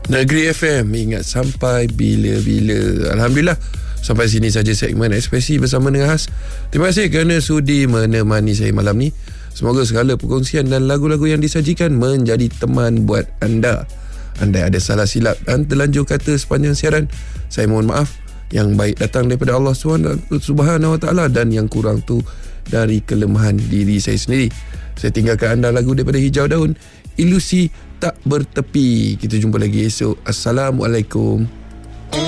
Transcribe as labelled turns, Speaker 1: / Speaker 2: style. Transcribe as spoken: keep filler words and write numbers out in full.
Speaker 1: Negeri F M, ingat sampai bila-bila. Alhamdulillah, sampai sini saja segmen Ekspresi bersama dengan Has. Terima kasih kerana sudi menemani saya malam ni. Semoga segala perkongsian dan lagu-lagu yang disajikan menjadi teman buat anda. Andai ada salah silap dan terlanjur kata sepanjang siaran, saya mohon maaf. Yang baik datang daripada Allah Subhanahu Wa Taala dan yang kurang tu dari kelemahan diri saya sendiri. Saya tinggalkan anda lagu daripada Hijau Daun, Ilusi Tak Bertepi. Kita jumpa lagi esok. Assalamualaikum.